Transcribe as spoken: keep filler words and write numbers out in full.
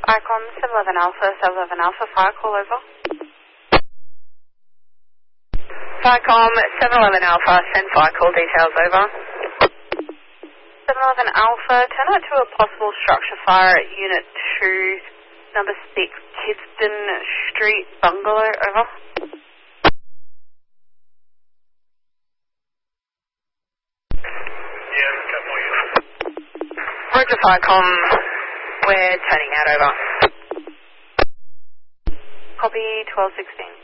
Icom seven eleven Alpha, seven eleven Alpha, fire call over. Icom seven eleven Alpha, send fire call details over. seven eleven Alpha, turn out to a possible structure fire at Unit two, number six, Kidston Street, Bungalow, over. Yeah, couple of Roger, Firecom, we're turning out over. Copy twelve sixteen.